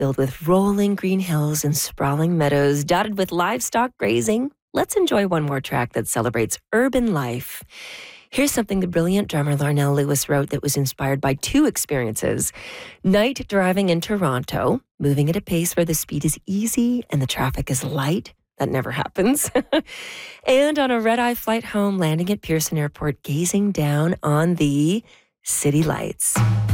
Filled with rolling green hills and sprawling meadows dotted with livestock grazing, let's enjoy one more track that celebrates urban life. Here's something the brilliant drummer Larnell Lewis wrote that was inspired by two experiences. Night driving in Toronto, moving at a pace where the speed is easy and the traffic is light. That never happens. And on a red-eye flight home, landing at Pearson Airport, gazing down on the city lights.